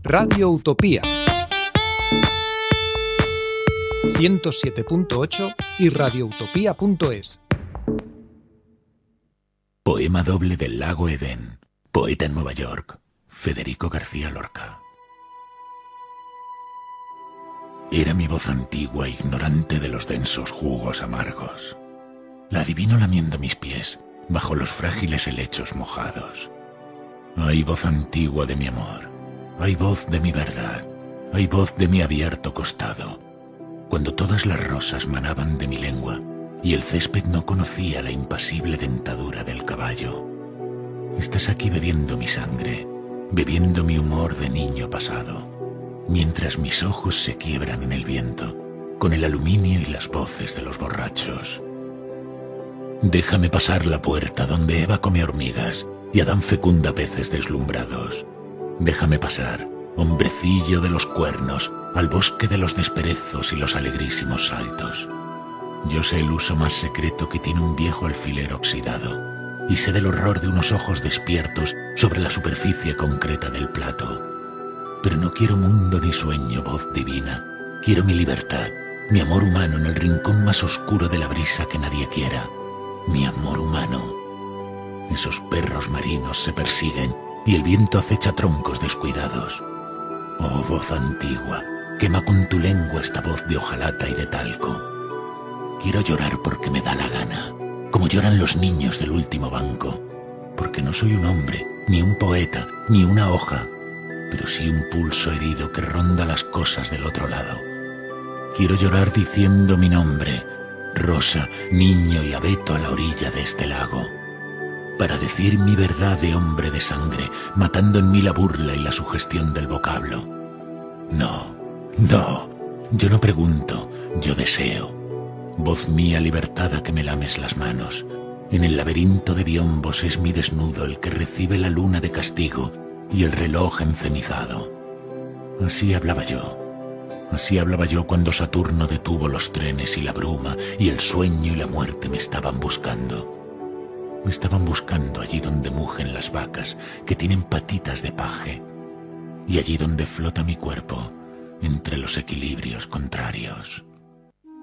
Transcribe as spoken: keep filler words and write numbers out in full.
Radio Utopía ciento siete punto ocho y radioutopía punto es. Poema doble del lago Edén. Poeta en Nueva York, Federico García Lorca. Era mi voz antigua, ignorante de los densos jugos amargos. La adivino lamiendo mis pies, bajo los frágiles helechos mojados. Hay voz antigua de mi amor, hay voz de mi verdad, hay voz de mi abierto costado. Cuando todas las rosas manaban de mi lengua y el césped no conocía la impasible dentadura del caballo. Estás aquí bebiendo mi sangre, bebiendo mi humor de niño pasado, mientras mis ojos se quiebran en el viento, con el aluminio y las voces de los borrachos. Déjame pasar la puerta donde Eva come hormigas y Adán fecunda peces deslumbrados. Déjame pasar, hombrecillo de los cuernos, al bosque de los desperezos y los alegrísimos saltos. Yo sé el uso más secreto que tiene un viejo alfiler oxidado, y sé del horror de unos ojos despiertos sobre la superficie concreta del plato. Pero no quiero mundo ni sueño, voz divina. Quiero mi libertad, mi amor humano en el rincón más oscuro de la brisa que nadie quiera. Mi amor humano. Esos perros marinos se persiguen y el viento acecha troncos descuidados. Oh, voz antigua, quema con tu lengua esta voz de hojalata y de talco. Quiero llorar porque me da la gana, como lloran los niños del último banco, porque no soy un hombre, ni un poeta, ni una hoja, pero sí un pulso herido que ronda las cosas del otro lado. Quiero llorar diciendo mi nombre, Rosa, niño y abeto a la orilla de este lago, para decir mi verdad de hombre de sangre, matando en mí la burla y la sugestión del vocablo. No, no, yo no pregunto, yo deseo. Voz mía libertada que me lames las manos. En el laberinto de biombos es mi desnudo el que recibe la luna de castigo y el reloj encenizado. Así hablaba yo. Así hablaba yo cuando Saturno detuvo los trenes y la bruma y el sueño y la muerte me estaban buscando. Me estaban buscando allí donde mugen las vacas que tienen patitas de paje y allí donde flota mi cuerpo entre los equilibrios contrarios.